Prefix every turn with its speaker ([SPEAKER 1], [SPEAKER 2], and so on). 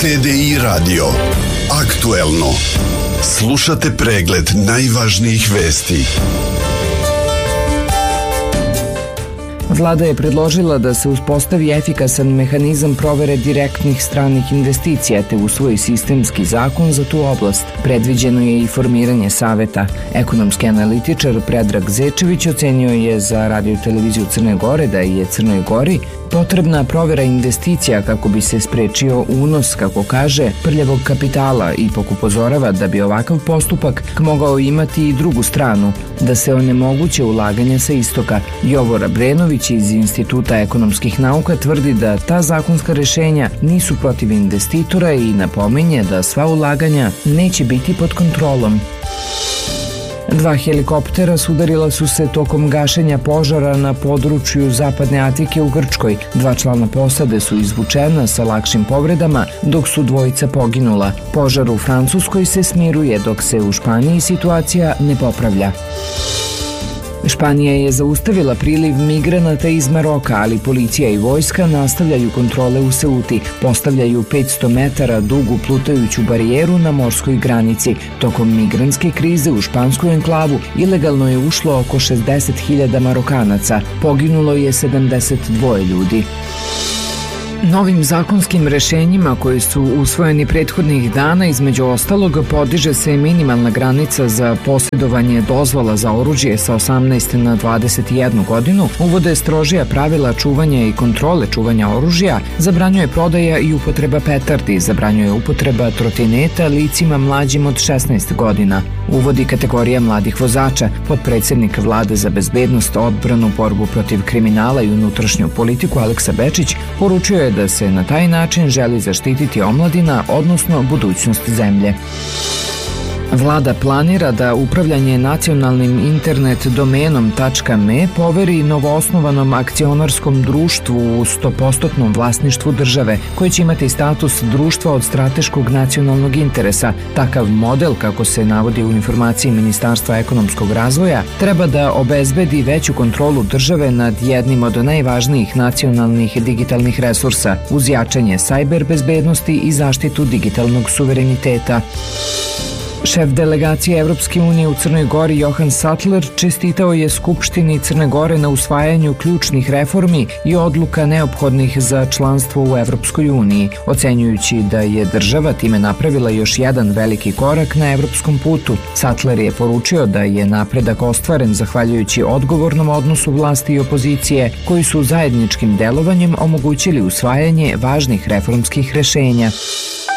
[SPEAKER 1] TDI Radio. Aktuelno. Slušate pregled najvažnijih vesti.
[SPEAKER 2] Vlada je predložila da se uspostavi efikasan mehanizam provere direktnih stranih investicija te usvoji sistemski zakon za tu oblast. Predviđeno je i formiranje saveta. Ekonomski analitičar Predrag Zečević ocenio je za Radio i televiziju Crne Gore da je Crnoj Gori potrebna provera investicija kako bi se sprečio unos, kako kaže, prljavog kapitala i upozorava da bi ovakav postupak mogao imati i drugu stranu, da se onemoguće ulaganja sa istoka. Jovo Rabrenović iz Instituta ekonomskih nauka tvrdi da ta zakonska rešenja nisu protiv investitora i napominje da sva ulaganja neće biti pod kontrolom. 2 helikoptera sudarila su se tokom gašenja požara na području Zapadne Atike u Grčkoj. 2 člana posade su izvučena sa lakšim povredama, dok su 2 poginula. Požar u Francuskoj se smiruje, dok se u Španiji situacija ne popravlja. Španija je zaustavila priliv migranata iz Maroka, ali policija i vojska nastavljaju kontrole u Ceuti. Postavljaju 500 metara dugu plutajuću barijeru na morskoj granici. Tokom migrantske krize u špansku enklavu ilegalno je ušlo oko 60.000 Marokanaca. Poginulo je 72 ljudi. Novim zakonskim rešenjima koji su usvojeni prethodnih dana, između ostalog, podiže se minimalna granica za posjedovanje dozvola za oružje sa 18 na 21 godinu, uvode strožija pravila čuvanja i kontrole čuvanja oružja, zabranjuje prodaja i upotreba petardi, zabranjuje upotreba trotineta licima mlađim od 16 godina. Uvodi kategorija mladih vozača. Potpredsednik Vlade za bezbednost, odbranu, borbu protiv kriminala i unutrašnju politiku Aleksa Bečić poručio je da se na taj način želi zaštititi omladina, odnosno budućnost zemlje. Vlada planira da upravljanje nacionalnim internet domenom .me poveri novoosnovanom akcionarskom društvu u 100% vlasništvu države, koje će imati status društva od strateškog nacionalnog interesa. Takav model, kako se navodi u informaciji Ministarstva ekonomskog razvoja, treba da obezbedi veću kontrolu države nad jednim od najvažnijih nacionalnih digitalnih resursa, uz jačanje sajber bezbednosti i zaštitu digitalnog suvereniteta. Šef delegacije Evropske unije u Crnoj Gori Johan Sattler čestitao je Skupštini Crne Gore na usvajanju ključnih reformi i odluka neophodnih za članstvo u Evropskoj uniji, ocenjujući da je država time napravila još jedan veliki korak na evropskom putu. Sattler je poručio da je napredak ostvaren zahvaljujući odgovornom odnosu vlasti i opozicije, koji su zajedničkim delovanjem omogućili usvajanje važnih reformskih rešenja.